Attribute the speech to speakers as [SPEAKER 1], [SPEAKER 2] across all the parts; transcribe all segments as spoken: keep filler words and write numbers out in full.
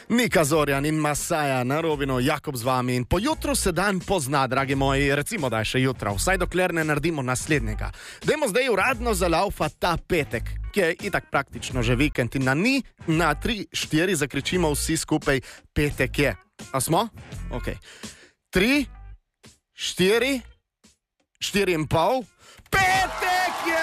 [SPEAKER 1] Nika Zorjan in Masaja na Robinu, Jakob z vami in po jutru se dan pozna, dragi moji, recimo da je še jutra, vsaj dokler ne naredimo naslednjega. Dajmo zdaj uradno zalaufa ta petek, ki je itak praktično že vikend in na ni, na tri, štiri zakričimo vsi skupaj, petek je. A smo? Ok. Tri, štiri, štiri in pol, petek je!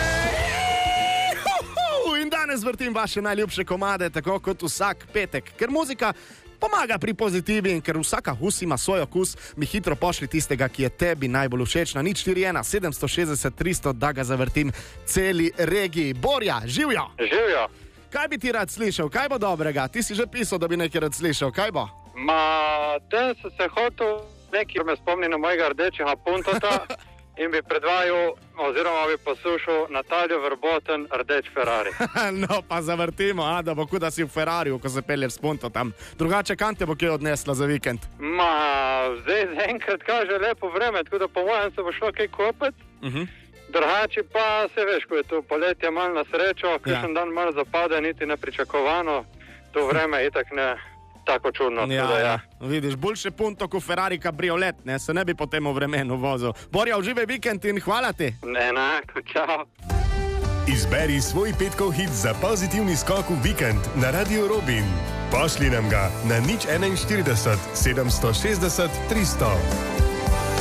[SPEAKER 1] In danes vrtim vaše najljubše komade, tako kot vsak petek, ker muzika pomaga pri pozitivi in ker vsaka hus ima svoj okus, mi hitro pošli tistega, ki je tebi najbolj všeč na nič štiri ena sedem šestdeset tristo, da ga zavrtim celi regiji. Borja, živjo!
[SPEAKER 2] Živjo!
[SPEAKER 1] Kaj bi ti rad slišal? Kaj bo dobrega? Ti si že pisal, da bi nekaj rad slišal. Kaj bo?
[SPEAKER 2] Ma, ten sem se hotel nekaj, me spomni na mojega rdečega puntota in bi predvajal, oziroma bi poslušal Natalijo Verboten, Rdeč Ferrari.
[SPEAKER 1] No, pa zavrtimo, a, da bo kuda si v Ferrariju, ko se pelje s punto tam. Drugače, kam te bo kje odnesla za vikend?
[SPEAKER 2] Ma, zdaj enkrat kaže lepo vreme, tako da po mojem se bo šlo kaj kopet. Uh-huh. Drugače pa se veš, ko je to poletje malo na srečo, kakšen ja. Dan malo zapade, niti nepričakovano, to vreme je itak ne... Tako čudno.
[SPEAKER 1] Ja,
[SPEAKER 2] da, ja.
[SPEAKER 1] ja. Vidiš, boljše punto kot Ferrari kabriolet, ne, se ne bi potem v vremenu vozil. Borja, uživaj vikend in hvala ti.
[SPEAKER 2] Enako, čau.
[SPEAKER 3] Izberi svoj petkov hit za pozitivni skok v vikend na Radio Robin. Pošli nam ga na nič štiriinštirideset sedemsto šestdeset tristo.